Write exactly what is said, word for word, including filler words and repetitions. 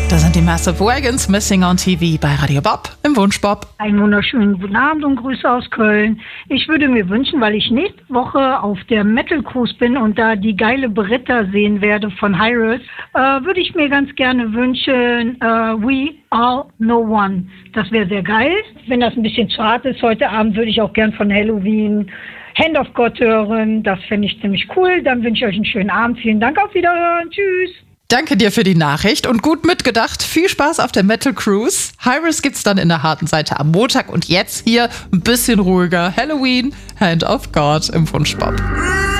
Da sind die Massive Wagons, Missing on T V bei Radio Bob im Wunschbob. Einen wunderschönen guten Abend und Grüße aus Köln. Ich würde mir wünschen, weil ich nächste Woche auf der Metal Cruise bin und da die geile Beretta sehen werde von Hyros, äh, würde ich mir ganz gerne wünschen, äh, We Are No One. Das wäre sehr geil. Wenn das ein bisschen zu hart ist heute Abend, würde ich auch gern von Halloween Hand of God hören. Das fände ich ziemlich cool. Dann wünsche ich euch einen schönen Abend. Vielen Dank, auf Wiederhören. Tschüss. Danke dir für die Nachricht und gut mitgedacht. Viel Spaß auf der Metal Cruise. Hyros gibt's dann in der harten Seite am Montag und jetzt hier ein bisschen ruhiger. Halloween, Hand of God im Wunschbob.